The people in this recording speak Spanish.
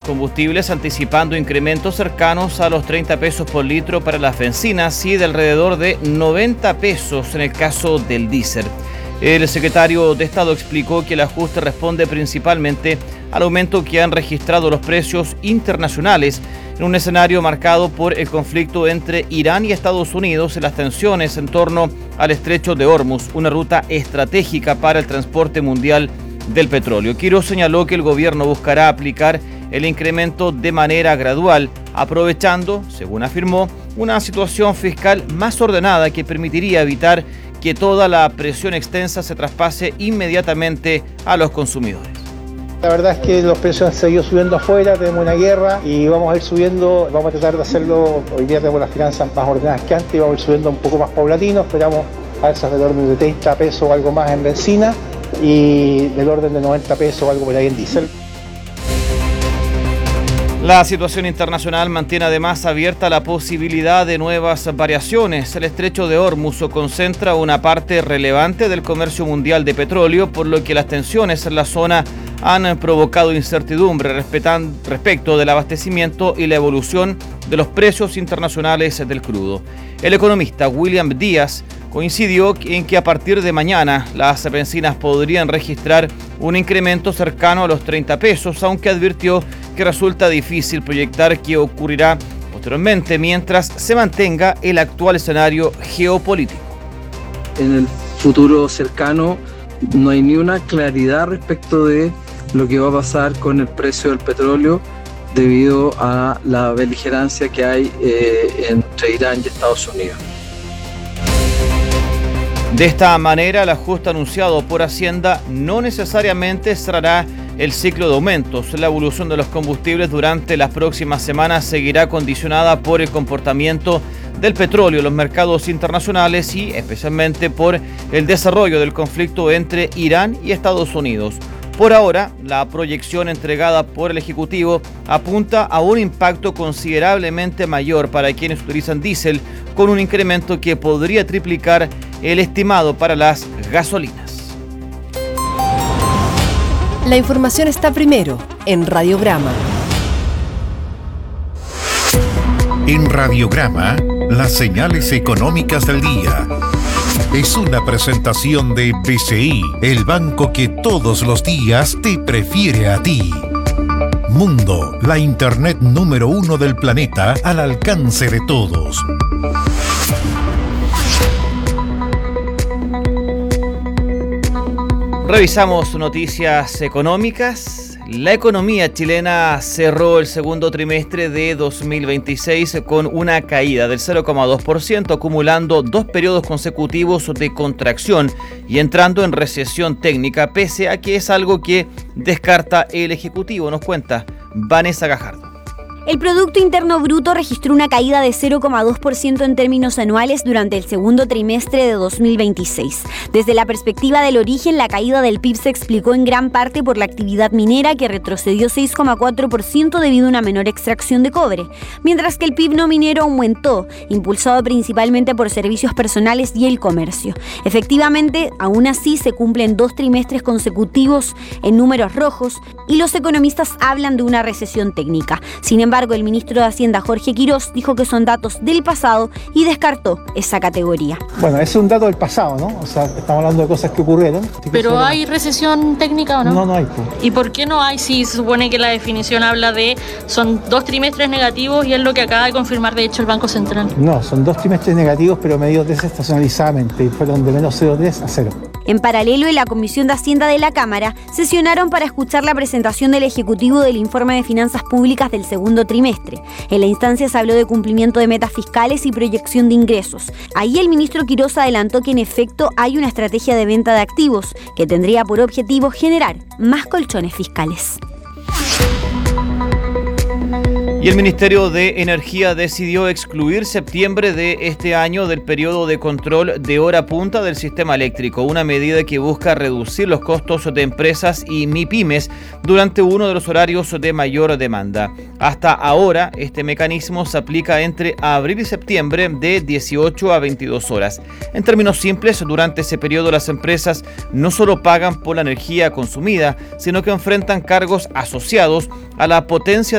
combustibles, anticipando incrementos cercanos a los 30 pesos por litro para las bencinas y de alrededor de 90 pesos en el caso del diésel. El secretario de Estado explicó que el ajuste responde principalmente al aumento que han registrado los precios internacionales en un escenario marcado por el conflicto entre Irán y Estados Unidos y las tensiones en torno al estrecho de Hormuz, una ruta estratégica para el transporte mundial del petróleo. Quiroz señaló que el gobierno buscará aplicar el incremento de manera gradual, aprovechando, según afirmó, una situación fiscal más ordenada que permitiría evitar que toda la presión extensa se traspase inmediatamente a los consumidores. La verdad es que los precios han seguido subiendo afuera, tenemos una guerra y vamos a ir subiendo, vamos a tratar de hacerlo, hoy día tenemos las finanzas más ordenadas que antes y vamos a ir subiendo un poco más paulatino, esperamos alzas del orden de 30 pesos o algo más en bencina y del orden de 90 pesos o algo por ahí en diésel. La situación internacional mantiene además abierta la posibilidad de nuevas variaciones. El estrecho de Hormuz concentra una parte relevante del comercio mundial de petróleo, por lo que las tensiones en la zona han provocado incertidumbre respecto del abastecimiento y la evolución de los precios internacionales del crudo. El economista William Díaz coincidió en que a partir de mañana las bencinas podrían registrar un incremento cercano a los 30 pesos, aunque advirtió que resulta difícil proyectar qué ocurrirá posteriormente mientras se mantenga el actual escenario geopolítico. En el futuro cercano no hay ni una claridad respecto de lo que va a pasar con el precio del petróleo debido a la beligerancia que hay entre Irán y Estados Unidos. De esta manera, el ajuste anunciado por Hacienda no necesariamente cerrará el ciclo de aumentos. La evolución de los combustibles durante las próximas semanas seguirá condicionada por el comportamiento del petróleo en los mercados internacionales y especialmente por el desarrollo del conflicto entre Irán y Estados Unidos. Por ahora, la proyección entregada por el Ejecutivo apunta a un impacto considerablemente mayor para quienes utilizan diésel, con un incremento que podría triplicar el estimado para las gasolinas. La información está primero en Radiograma. En Radiograma, las señales económicas del día. Es una presentación de BCI, el banco que todos los días te prefiere a ti. Mundo, la internet número 1 del planeta al alcance de todos. Revisamos noticias económicas. La economía chilena cerró el segundo trimestre de 2026 con una caída del 0,2%, acumulando 2 periodos consecutivos de contracción y entrando en recesión técnica, pese a que es algo que descarta el Ejecutivo, nos cuenta Vanessa Gajardo. El Producto Interno Bruto registró una caída de 0,2% en términos anuales durante el segundo trimestre de 2026. Desde la perspectiva del origen, la caída del PIB se explicó en gran parte por la actividad minera, que retrocedió 6,4% debido a una menor extracción de cobre, mientras que el PIB no minero aumentó, impulsado principalmente por servicios personales y el comercio. Efectivamente, aún así se cumplen 2 trimestres consecutivos en números rojos y los economistas hablan de una recesión técnica. Sin embargo, el ministro de Hacienda, Jorge Quiroz, dijo que son datos del pasado y descartó esa categoría. Bueno, ese es un dato del pasado, ¿no? O sea, estamos hablando de cosas que ocurrieron. ¿Pero hay recesión técnica o no? No, no hay. ¿Y por qué no hay si se supone que la definición habla de son 2 trimestres negativos y es lo que acaba de confirmar de hecho el Banco Central? No, son 2 trimestres negativos pero medidos desestacionalizadamente y fueron de menos 0,3 a 0. En paralelo, en la Comisión de Hacienda de la Cámara sesionaron para escuchar la presentación del Ejecutivo del Informe de Finanzas Públicas del segundo trimestre. En la instancia se habló de cumplimiento de metas fiscales y proyección de ingresos. Ahí el ministro Quiroz adelantó que en efecto hay una estrategia de venta de activos que tendría por objetivo generar más colchones fiscales. Y el Ministerio de Energía decidió excluir septiembre de este año del periodo de control de hora punta del sistema eléctrico, una medida que busca reducir los costos de empresas y MIPYMES durante uno de los horarios de mayor demanda. Hasta ahora, este mecanismo se aplica entre abril y septiembre de 18 a 22 horas. En términos simples, durante ese periodo las empresas no solo pagan por la energía consumida, sino que enfrentan cargos asociados a la potencia